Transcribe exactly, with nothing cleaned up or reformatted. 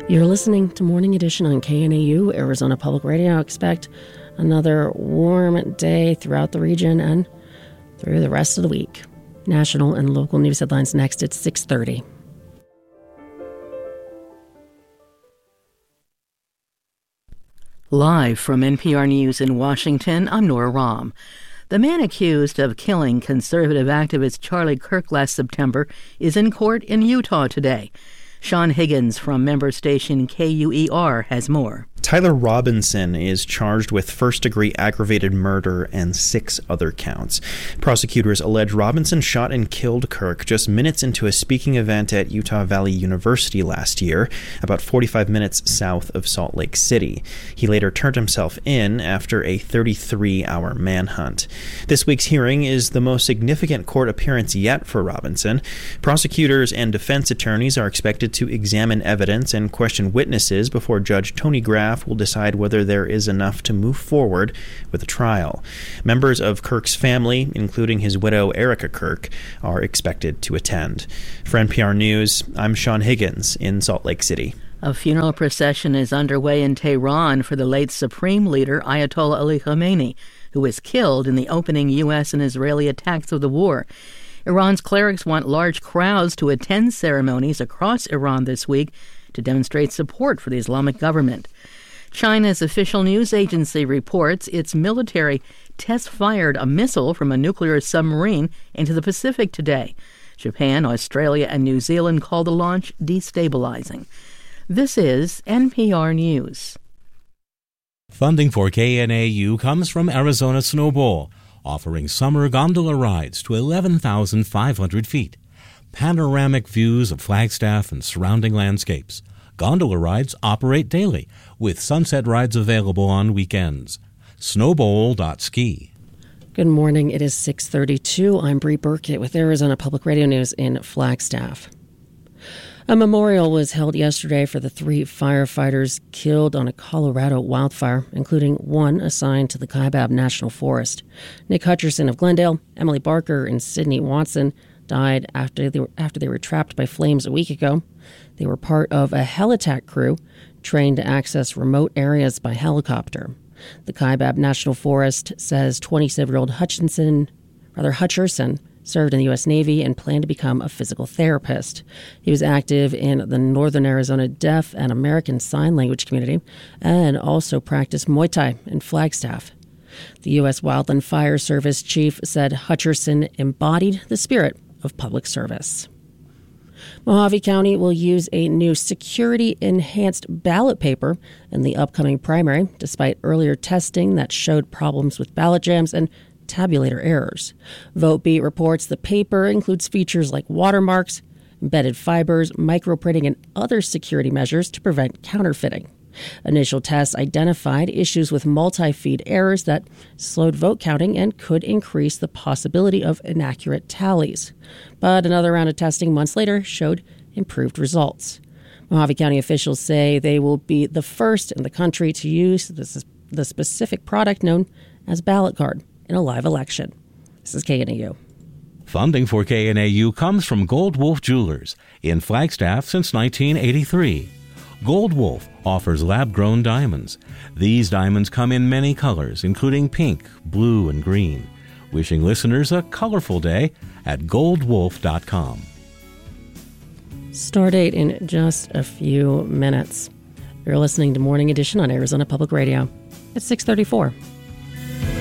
You're listening to Morning Edition on K N A U, Arizona Public Radio. Expect another warm day throughout the region and through the rest of the week. National and local news headlines next at six thirty. Live from N P R News in Washington, I'm Nora Rahm. The man accused of killing conservative activist Charlie Kirk last September is in court in Utah today. Sean Higgins from member station K U E R has more. Tyler Robinson is charged with first-degree aggravated murder and six other counts. Prosecutors allege Robinson shot and killed Kirk just minutes into a speaking event at Utah Valley University last year, about forty-five minutes south of Salt Lake City. He later turned himself in after a thirty-three hour manhunt. This week's hearing is the most significant court appearance yet for Robinson. Prosecutors and defense attorneys are expected to examine evidence and question witnesses before Judge Tony Graff will decide whether there is enough to move forward with the trial. Members of Kirk's family, including his widow Erica Kirk, are expected to attend. For N P R News, I'm Sean Higgins in Salt Lake City. A funeral procession is underway in Tehran for the late Supreme Leader Ayatollah Ali Khamenei, who was killed in the opening U S and Israeli attacks of the war. Iran's clerics want large crowds to attend ceremonies across Iran this week to demonstrate support for the Islamic government. China's official news agency reports its military test-fired a missile from a nuclear submarine into the Pacific today. Japan, Australia, and New Zealand call the launch destabilizing. This is N P R News. Funding for K N A U comes from Arizona Snowball, offering summer gondola rides to eleven thousand five hundred feet. Panoramic views of Flagstaff and surrounding landscapes. Gondola rides operate daily, with sunset rides available on weekends. snowbowl dot ski. Good morning. It is six thirty-two. I'm Bree Burkett with Arizona Public Radio News in Flagstaff. A memorial was held yesterday for the three firefighters killed on a Colorado wildfire, including one assigned to the Kaibab National Forest. Nick Hutcherson of Glendale, Emily Barker, and Sydney Watson died after they were, after they were trapped by flames a week ago. They were part of a helitack crew trained to access remote areas by helicopter. The Kaibab National Forest says twenty-seven-year-old Hutchinson, rather Hutcherson, served in the U S Navy and planned to become a physical therapist. He was active in the Northern Arizona Deaf and American Sign Language community and also practiced Muay Thai in Flagstaff. The U S Wildland Fire Service chief said Hutcherson embodied the spirit of public service. Mojave County will use a new security-enhanced ballot paper in the upcoming primary, despite earlier testing that showed problems with ballot jams and tabulator errors. VoteBeat reports the paper includes features like watermarks, embedded fibers, microprinting, and other security measures to prevent counterfeiting. Initial tests identified issues with multi-feed errors that slowed vote counting and could increase the possibility of inaccurate tallies. But another round of testing months later showed improved results. Mojave County officials say they will be the first in the country to use this, the specific product known as ballot card in a live election. This is K N A U. Funding for K N A U comes from Gold Wolf Jewelers in Flagstaff since nineteen eighty-three. Gold Wolf offers lab-grown diamonds. These diamonds come in many colors, including pink, blue, and green. Wishing listeners a colorful day at gold wolf dot com. Stardate in just a few minutes. You're listening to Morning Edition on Arizona Public Radio at six thirty-four.